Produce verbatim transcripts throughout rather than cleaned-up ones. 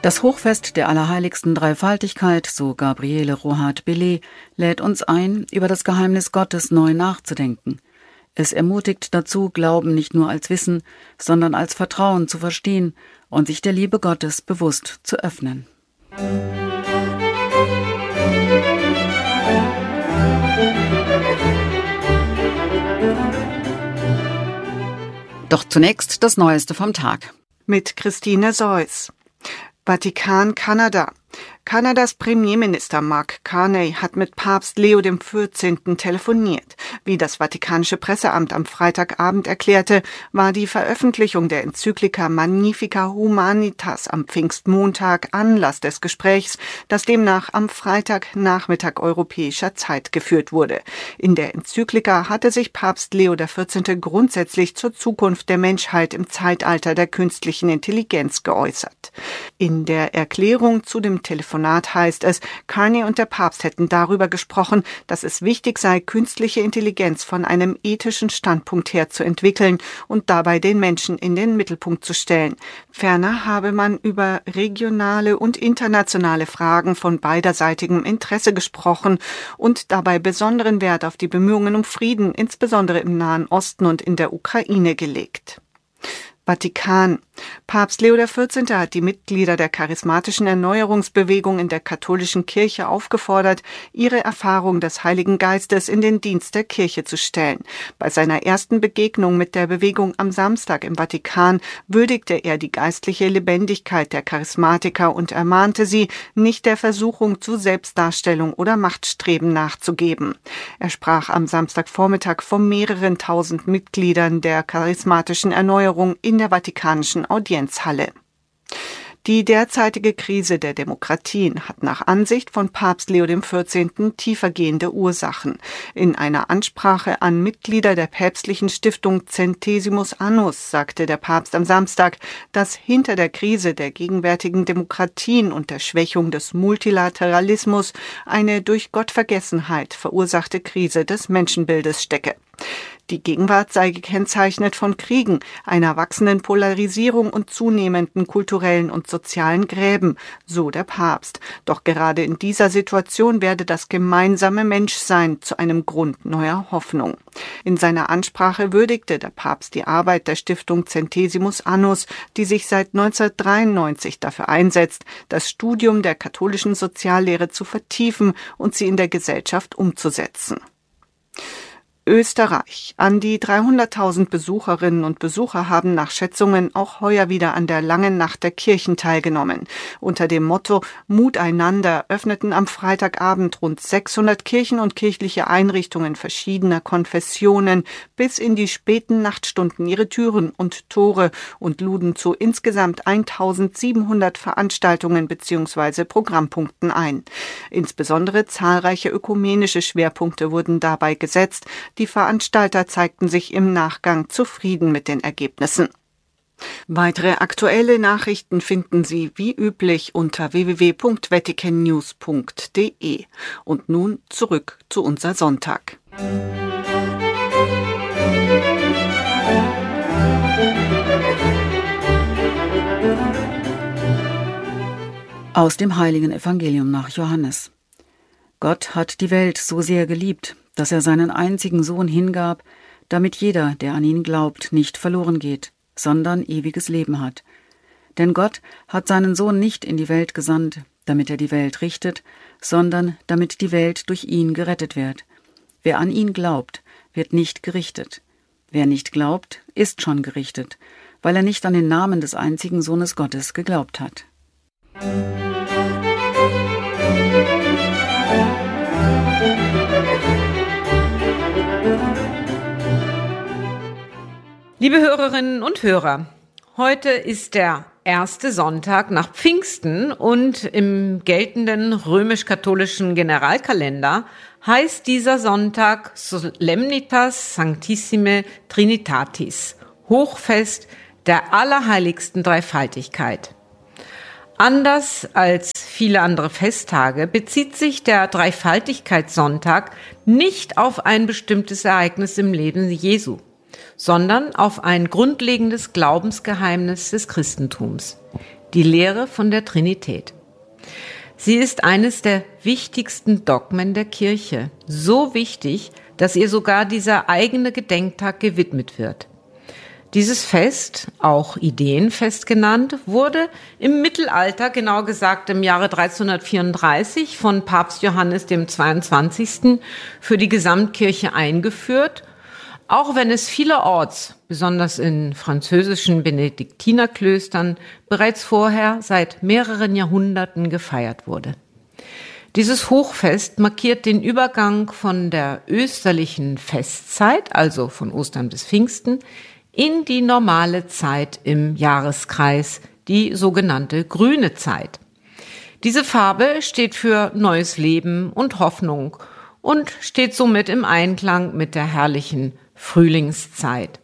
Das Hochfest der Allerheiligsten Dreifaltigkeit, so Gabriele Rohat-Bellet, lädt uns ein, über das Geheimnis Gottes neu nachzudenken. Es ermutigt dazu, Glauben nicht nur als Wissen, sondern als Vertrauen zu verstehen und sich der Liebe Gottes bewusst zu öffnen. Doch zunächst das Neueste vom Tag. Mit Christine Seuss. Vatikan, Kanada. Kanadas Premierminister Mark Carney hat mit Papst Leo dem vierzehnten telefoniert. Wie das Vatikanische Presseamt am Freitagabend erklärte, war die Veröffentlichung der Enzyklika Magnificat Humanitas am Pfingstmontag Anlass des Gesprächs, das demnach am Freitagnachmittag europäischer Zeit geführt wurde. In der Enzyklika hatte sich Papst Leo der vierzehnte grundsätzlich zur Zukunft der Menschheit im Zeitalter der künstlichen Intelligenz geäußert. In der Erklärung zu dem Telefonat heißt es, Carney und der Papst hätten darüber gesprochen, dass es wichtig sei, künstliche Intelligenz von einem ethischen Standpunkt her zu entwickeln und dabei den Menschen in den Mittelpunkt zu stellen. Ferner habe man über regionale und internationale Fragen von beiderseitigem Interesse gesprochen und dabei besonderen Wert auf die Bemühungen um Frieden, insbesondere im Nahen Osten und in der Ukraine, gelegt. Vatikan. Papst Leo der vierzehnte hat die Mitglieder der charismatischen Erneuerungsbewegung in der katholischen Kirche aufgefordert, ihre Erfahrung des Heiligen Geistes in den Dienst der Kirche zu stellen. Bei seiner ersten Begegnung mit der Bewegung am Samstag im Vatikan würdigte er die geistliche Lebendigkeit der Charismatiker und ermahnte sie, nicht der Versuchung zu Selbstdarstellung oder Machtstreben nachzugeben. Er sprach am Samstagvormittag von mehreren tausend Mitgliedern der charismatischen Erneuerung in der Vatikanischen Audienzhalle. Die derzeitige Krise der Demokratien hat nach Ansicht von Papst Leo dem vierzehnten tiefergehende Ursachen. In einer Ansprache an Mitglieder der päpstlichen Stiftung Centesimus Annus sagte der Papst am Samstag, dass hinter der Krise der gegenwärtigen Demokratien und der Schwächung des Multilateralismus eine durch Gottvergessenheit verursachte Krise des Menschenbildes stecke. Die Gegenwart sei gekennzeichnet von Kriegen, einer wachsenden Polarisierung und zunehmenden kulturellen und sozialen Gräben, so der Papst. Doch gerade in dieser Situation werde das gemeinsame Menschsein zu einem Grund neuer Hoffnung. In seiner Ansprache würdigte der Papst die Arbeit der Stiftung Centesimus Annus, die sich seit neunzehnhundertdreiundneunzig dafür einsetzt, das Studium der katholischen Soziallehre zu vertiefen und sie in der Gesellschaft umzusetzen. Österreich. An die dreihunderttausend Besucherinnen und Besucher haben nach Schätzungen auch heuer wieder an der Langen Nacht der Kirchen teilgenommen. Unter dem Motto Mut einander öffneten am Freitagabend rund sechshundert Kirchen und kirchliche Einrichtungen verschiedener Konfessionen bis in die späten Nachtstunden ihre Türen und Tore und luden zu insgesamt eintausendsiebenhundert Veranstaltungen bzw. Programmpunkten ein. Insbesondere zahlreiche ökumenische Schwerpunkte wurden dabei gesetzt. Die Veranstalter zeigten sich im Nachgang zufrieden mit den Ergebnissen. Weitere aktuelle Nachrichten finden Sie wie üblich unter w w w punkt vatican news punkt d e. Und nun zurück zu unser Sonntag. Aus dem Heiligen Evangelium nach Johannes. Gott hat die Welt so sehr geliebt, dass er seinen einzigen Sohn hingab, damit jeder, der an ihn glaubt, nicht verloren geht, sondern ewiges Leben hat. Denn Gott hat seinen Sohn nicht in die Welt gesandt, damit er die Welt richtet, sondern damit die Welt durch ihn gerettet wird. Wer an ihn glaubt, wird nicht gerichtet. Wer nicht glaubt, ist schon gerichtet, weil er nicht an den Namen des einzigen Sohnes Gottes geglaubt hat. Liebe Hörerinnen und Hörer, heute ist der erste Sonntag nach Pfingsten und im geltenden römisch-katholischen Generalkalender heißt dieser Sonntag Solemnitas Sanctissime Trinitatis, Hochfest der allerheiligsten Dreifaltigkeit. Anders als viele andere Festtage bezieht sich der Dreifaltigkeitssonntag nicht auf ein bestimmtes Ereignis im Leben Jesu, sondern auf ein grundlegendes Glaubensgeheimnis des Christentums, die Lehre von der Trinität. Sie ist eines der wichtigsten Dogmen der Kirche, so wichtig, dass ihr sogar dieser eigene Gedenktag gewidmet wird. Dieses Fest, auch Ideenfest genannt, wurde im Mittelalter, genau gesagt im Jahre dreizehnhundertvierunddreißig, von Papst Johannes dem zweiundzwanzigsten für die Gesamtkirche eingeführt, auch wenn es vielerorts, besonders in französischen Benediktinerklöstern, bereits vorher seit mehreren Jahrhunderten gefeiert wurde. Dieses Hochfest markiert den Übergang von der österlichen Festzeit, also von Ostern bis Pfingsten, in die normale Zeit im Jahreskreis, die sogenannte grüne Zeit. Diese Farbe steht für neues Leben und Hoffnung und steht somit im Einklang mit der herrlichen Frühlingszeit.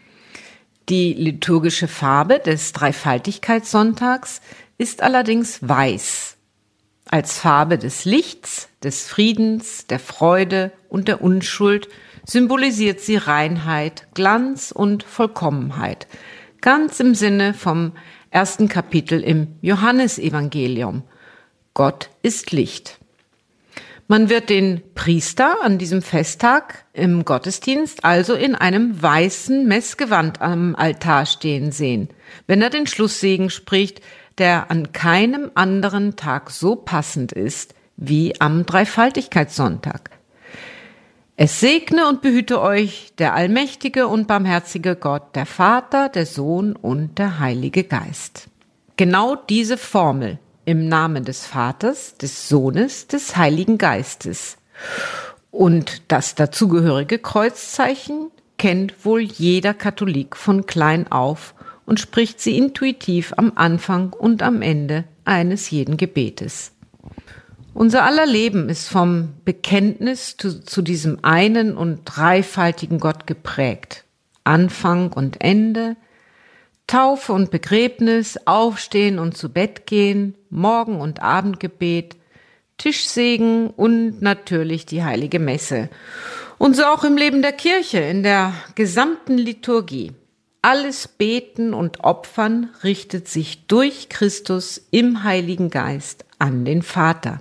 Die liturgische Farbe des Dreifaltigkeitssonntags ist allerdings weiß. Als Farbe des Lichts, des Friedens, der Freude und der Unschuld symbolisiert sie Reinheit, Glanz und Vollkommenheit, ganz im Sinne vom ersten Kapitel im Johannesevangelium. Gott ist Licht. Man wird den Priester an diesem Festtag im Gottesdienst also in einem weißen Messgewand am Altar stehen sehen, wenn er den Schlusssegen spricht, der an keinem anderen Tag so passend ist wie am Dreifaltigkeitssonntag. Es segne und behüte euch der allmächtige und barmherzige Gott, der Vater, der Sohn und der Heilige Geist. Genau diese Formel im Namen des Vaters, des Sohnes, des Heiligen Geistes und das dazugehörige Kreuzzeichen kennt wohl jeder Katholik von klein auf und spricht sie intuitiv am Anfang und am Ende eines jeden Gebetes. Unser aller Leben ist vom Bekenntnis zu, zu diesem einen und dreifaltigen Gott geprägt. Anfang und Ende, Taufe und Begräbnis, Aufstehen und zu Bett gehen, Morgen- und Abendgebet, Tischsegen und natürlich die Heilige Messe. Und so auch im Leben der Kirche, in der gesamten Liturgie. Alles Beten und Opfern richtet sich durch Christus im Heiligen Geist an den Vater.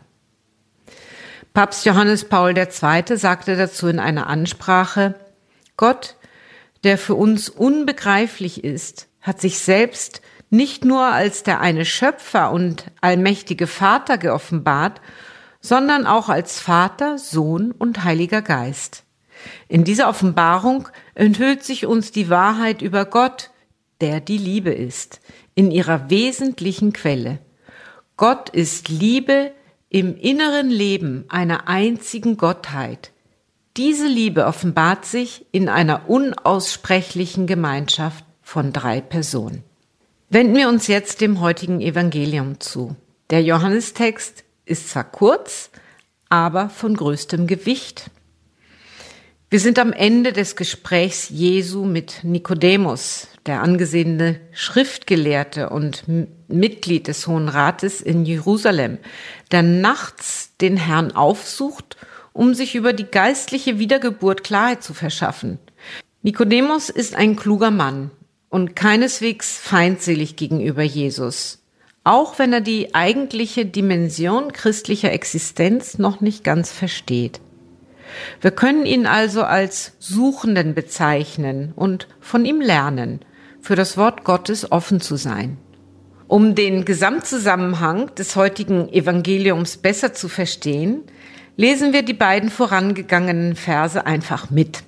Papst Johannes Paul der Zweite sagte dazu in einer Ansprache: Gott, der für uns unbegreiflich ist, hat sich selbst nicht nur als der eine Schöpfer und allmächtige Vater geoffenbart, sondern auch als Vater, Sohn und Heiliger Geist. In dieser Offenbarung enthüllt sich uns die Wahrheit über Gott, der die Liebe ist, in ihrer wesentlichen Quelle. Gott ist Liebe im inneren Leben einer einzigen Gottheit. Diese Liebe offenbart sich in einer unaussprechlichen Gemeinschaft von drei Personen. Wenden wir uns jetzt dem heutigen Evangelium zu. Der Johannestext ist zwar kurz, aber von größtem Gewicht. Wir sind am Ende des Gesprächs Jesu mit Nikodemus, der angesehene Schriftgelehrte und Mitglied des Hohen Rates in Jerusalem, der nachts den Herrn aufsucht, um sich über die geistliche Wiedergeburt Klarheit zu verschaffen. Nikodemus ist ein kluger Mann und keineswegs feindselig gegenüber Jesus, auch wenn er die eigentliche Dimension christlicher Existenz noch nicht ganz versteht. Wir können ihn also als Suchenden bezeichnen und von ihm lernen, für das Wort Gottes offen zu sein. Um den Gesamtzusammenhang des heutigen Evangeliums besser zu verstehen, lesen wir die beiden vorangegangenen Verse einfach mit.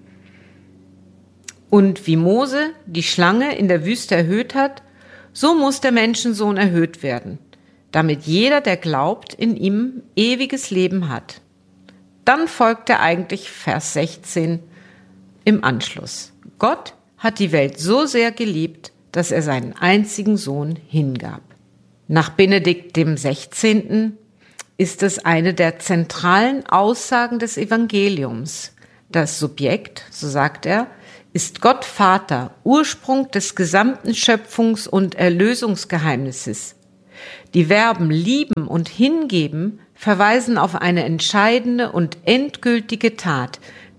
Und wie Mose die Schlange in der Wüste erhöht hat, so muss der Menschensohn erhöht werden, damit jeder, der glaubt, in ihm ewiges Leben hat. Dann folgt der eigentlich Vers sechzehn im Anschluss. Gott hat die Welt so sehr geliebt, dass er seinen einzigen Sohn hingab. Nach Benedikt dem Sechzehnten ist es eine der zentralen Aussagen des Evangeliums. Das Subjekt, so sagt er, ist Gott Vater, Ursprung des gesamten Schöpfungs- und Erlösungsgeheimnisses. Die Verben lieben und hingeben verweisen auf eine entscheidende und endgültige Tat,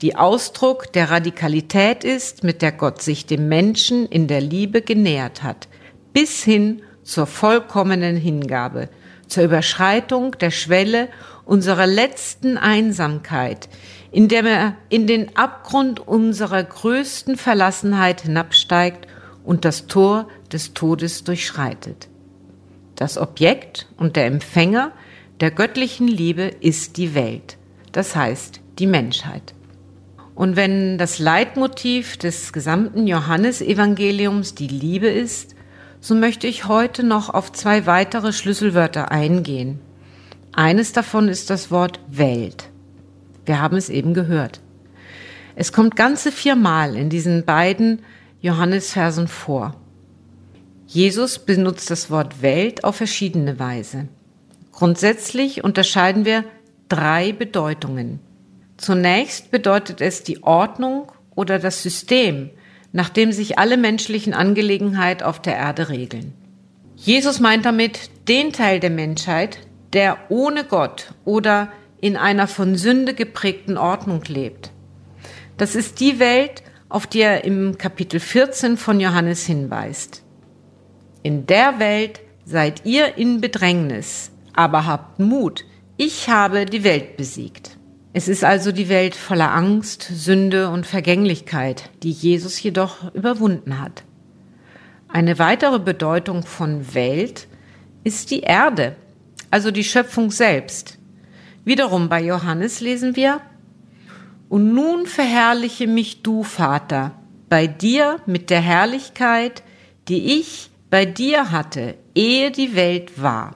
die Ausdruck der Radikalität ist, mit der Gott sich dem Menschen in der Liebe genähert hat, bis hin zur vollkommenen Hingabe, zur Überschreitung der Schwelle unserer letzten Einsamkeit, in der er in den Abgrund unserer größten Verlassenheit hinabsteigt und das Tor des Todes durchschreitet. Das Objekt und der Empfänger der göttlichen Liebe ist die Welt, das heißt die Menschheit. Und wenn das Leitmotiv des gesamten Johannesevangeliums die Liebe ist, so möchte ich heute noch auf zwei weitere Schlüsselwörter eingehen. Eines davon ist das Wort Welt. Wir haben es eben gehört. Es kommt ganze viermal in diesen beiden Johannesversen vor. Jesus benutzt das Wort Welt auf verschiedene Weise. Grundsätzlich unterscheiden wir drei Bedeutungen. Zunächst bedeutet es die Ordnung oder das System, nach dem sich alle menschlichen Angelegenheiten auf der Erde regeln. Jesus meint damit den Teil der Menschheit, der ohne Gott oder in einer von Sünde geprägten Ordnung lebt. Das ist die Welt, auf die er im Kapitel vierzehn von Johannes hinweist. In der Welt seid ihr in Bedrängnis, aber habt Mut, ich habe die Welt besiegt. Es ist also die Welt voller Angst, Sünde und Vergänglichkeit, die Jesus jedoch überwunden hat. Eine weitere Bedeutung von Welt ist die Erde, also die Schöpfung selbst. Wiederum bei Johannes lesen wir: Und nun verherrliche mich du, Vater, bei dir mit der Herrlichkeit, die ich bei dir hatte, ehe die Welt war.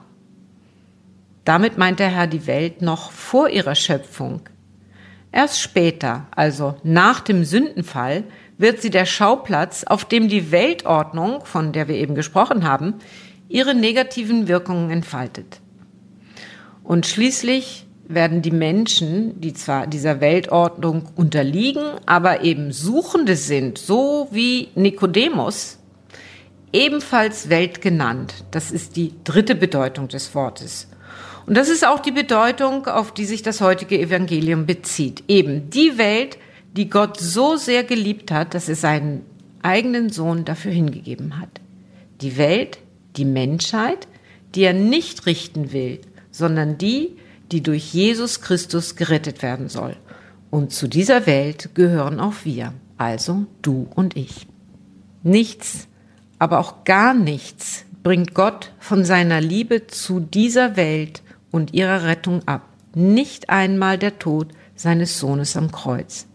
Damit meint der Herr die Welt noch vor ihrer Schöpfung. Erst später, also nach dem Sündenfall, wird sie der Schauplatz, auf dem die Weltordnung, von der wir eben gesprochen haben, ihre negativen Wirkungen entfaltet. Und schließlich werden die Menschen, die zwar dieser Weltordnung unterliegen, aber eben Suchende sind, so wie Nikodemus, ebenfalls Welt genannt. Das ist die dritte Bedeutung des Wortes. Und das ist auch die Bedeutung, auf die sich das heutige Evangelium bezieht. Eben die Welt, die Gott so sehr geliebt hat, dass er seinen eigenen Sohn dafür hingegeben hat. Die Welt, die Menschheit, die er nicht richten will, sondern die, die durch Jesus Christus gerettet werden soll. Und zu dieser Welt gehören auch wir, also du und ich. Nichts, aber auch gar nichts bringt Gott von seiner Liebe zu dieser Welt und ihrer Rettung ab. Nicht einmal der Tod seines Sohnes am Kreuz.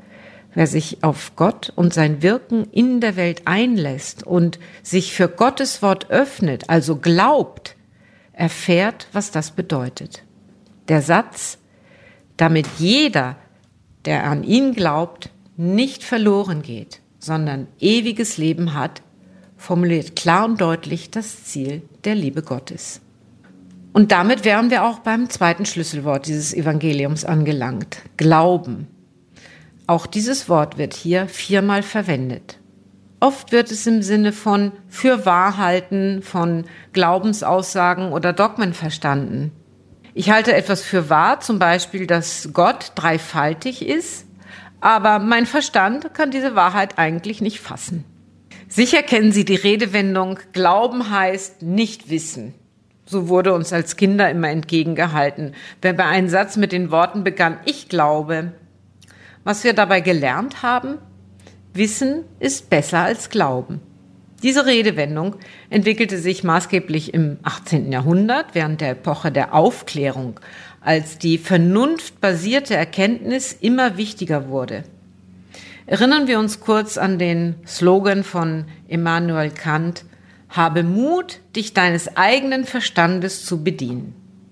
Wer sich auf Gott und sein Wirken in der Welt einlässt und sich für Gottes Wort öffnet, also glaubt, erfährt, was das bedeutet. Der Satz, damit jeder, der an ihn glaubt, nicht verloren geht, sondern ewiges Leben hat, formuliert klar und deutlich das Ziel der Liebe Gottes. Und damit wären wir auch beim zweiten Schlüsselwort dieses Evangeliums angelangt: Glauben. Auch dieses Wort wird hier viermal verwendet. Oft wird es im Sinne von für wahr halten, von Glaubensaussagen oder Dogmen verstanden. Ich halte etwas für wahr, zum Beispiel, dass Gott dreifaltig ist, aber mein Verstand kann diese Wahrheit eigentlich nicht fassen. Sicher kennen Sie die Redewendung, Glauben heißt nicht wissen. So wurde uns als Kinder immer entgegengehalten, wenn wir einen Satz mit den Worten begann, ich glaube. Was wir dabei gelernt haben: Wissen ist besser als Glauben. Diese Redewendung entwickelte sich maßgeblich im achtzehnten Jahrhundert, während der Epoche der Aufklärung, als die vernunftbasierte Erkenntnis immer wichtiger wurde. Erinnern wir uns kurz an den Slogan von Immanuel Kant: Habe Mut, dich deines eigenen Verstandes zu bedienen.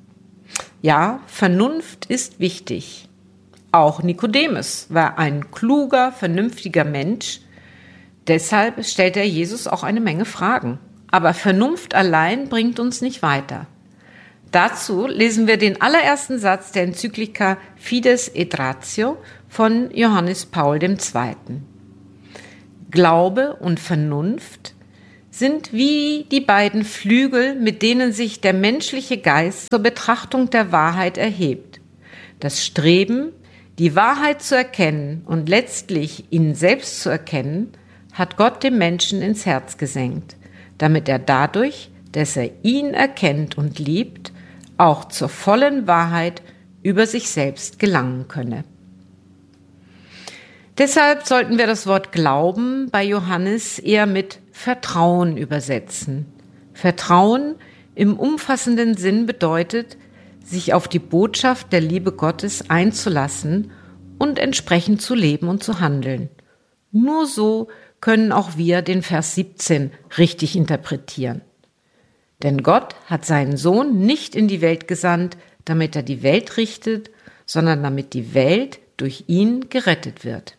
Ja, Vernunft ist wichtig. Auch Nikodemus war ein kluger, vernünftiger Mensch. Deshalb stellt er Jesus auch eine Menge Fragen. Aber Vernunft allein bringt uns nicht weiter. Dazu lesen wir den allerersten Satz der Enzyklika Fides et Ratio von Johannes Paul der Zweite. Glaube und Vernunft sind wie die beiden Flügel, mit denen sich der menschliche Geist zur Betrachtung der Wahrheit erhebt. Das Streben, Die Wahrheit zu erkennen und letztlich ihn selbst zu erkennen, hat Gott dem Menschen ins Herz gesenkt, damit er dadurch, dass er ihn erkennt und liebt, auch zur vollen Wahrheit über sich selbst gelangen könne. Deshalb sollten wir das Wort Glauben bei Johannes eher mit Vertrauen übersetzen. Vertrauen im umfassenden Sinn bedeutet, sich auf die Botschaft der Liebe Gottes einzulassen und entsprechend zu leben und zu handeln. Nur so können auch wir den Vers siebzehn richtig interpretieren. Denn Gott hat seinen Sohn nicht in die Welt gesandt, damit er die Welt richtet, sondern damit die Welt durch ihn gerettet wird.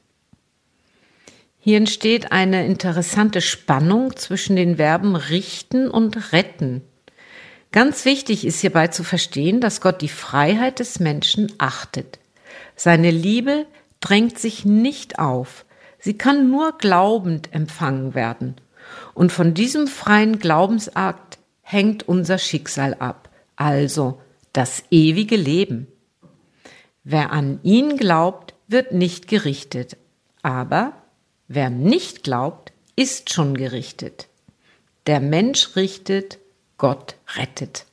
Hier entsteht eine interessante Spannung zwischen den Verben richten und retten. Ganz wichtig ist hierbei zu verstehen, dass Gott die Freiheit des Menschen achtet. Seine Liebe drängt sich nicht auf. Sie kann nur glaubend empfangen werden. Und von diesem freien Glaubensakt hängt unser Schicksal ab, also das ewige Leben. Wer an ihn glaubt, wird nicht gerichtet, aber wer nicht glaubt, ist schon gerichtet. Der Mensch richtet, Gott rettet.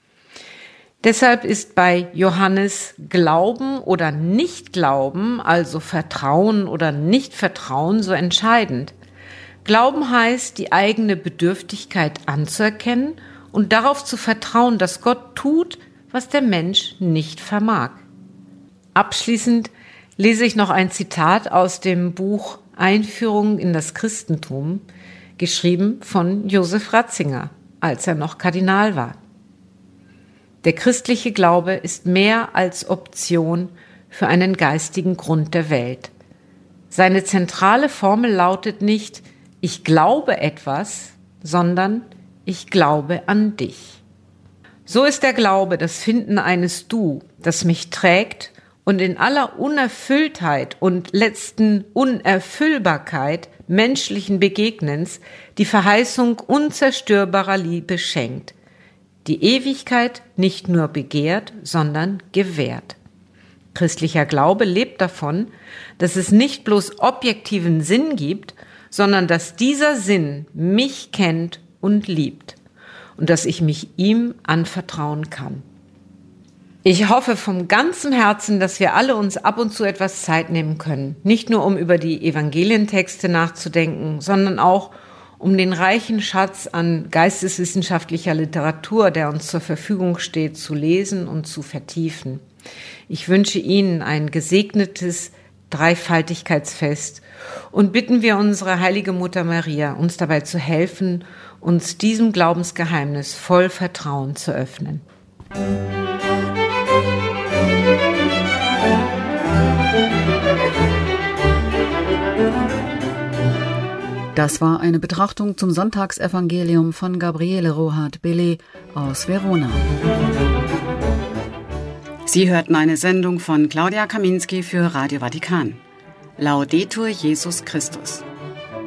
Deshalb ist bei Johannes Glauben oder Nichtglauben, also Vertrauen oder Nichtvertrauen, so entscheidend. Glauben heißt, die eigene Bedürftigkeit anzuerkennen und darauf zu vertrauen, dass Gott tut, was der Mensch nicht vermag. Abschließend lese ich noch ein Zitat aus dem Buch Einführung in das Christentum, geschrieben von Josef Ratzinger, als er noch Kardinal war. Der christliche Glaube ist mehr als Option für einen geistigen Grund der Welt. Seine zentrale Formel lautet nicht, ich glaube etwas, sondern ich glaube an dich. So ist der Glaube das Finden eines Du, das mich trägt und in aller Unerfülltheit und letzten Unerfüllbarkeit menschlichen Begegnens die Verheißung unzerstörbarer Liebe schenkt, die Ewigkeit nicht nur begehrt, sondern gewährt. Christlicher Glaube lebt davon, dass es nicht bloß objektiven Sinn gibt, sondern dass dieser Sinn mich kennt und liebt und dass ich mich ihm anvertrauen kann. Ich hoffe vom ganzen Herzen, dass wir alle uns ab und zu etwas Zeit nehmen können, nicht nur um über die Evangelientexte nachzudenken, sondern auch um den reichen Schatz an geisteswissenschaftlicher Literatur, der uns zur Verfügung steht, zu lesen und zu vertiefen. Ich wünsche Ihnen ein gesegnetes Dreifaltigkeitsfest und bitten wir unsere heilige Mutter Maria, uns dabei zu helfen, uns diesem Glaubensgeheimnis voll Vertrauen zu öffnen. Das war eine Betrachtung zum Sonntagsevangelium von Gabriele Rohat-Bele aus Verona. Sie hörten eine Sendung von Claudia Kaminski für Radio Vatikan. Laudetur Jesus Christus.